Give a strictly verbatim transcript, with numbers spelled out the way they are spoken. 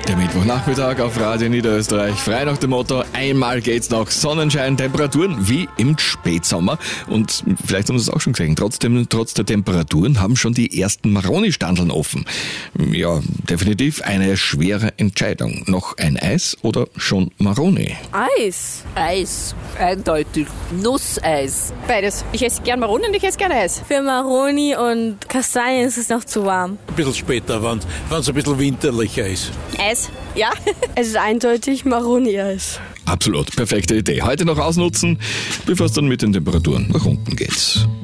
Der Mittwochnachmittag auf Radio Niederösterreich. Frei nach dem Motto, einmal geht's noch. Sonnenschein, Temperaturen wie im Spätsommer. Und vielleicht haben Sie es auch schon gesehen, trotzdem, trotz der Temperaturen haben schon die ersten Maroni-Standeln offen. Ja, definitiv eine schwere Entscheidung. Noch ein Eis oder schon Maroni? Eis. Eis, eindeutig. Nusseis. Beides. Ich esse gern Maroni und ich esse gern Eis. Für Maroni und Kastanien ist es noch zu warm. Ein bisschen später, wenn es ein bisschen winterlicher ist. Eis. Ja? Es ist eindeutig Maroni-Eis. Absolut, perfekte Idee. Heute noch ausnutzen, bevor es dann mit den Temperaturen nach unten geht.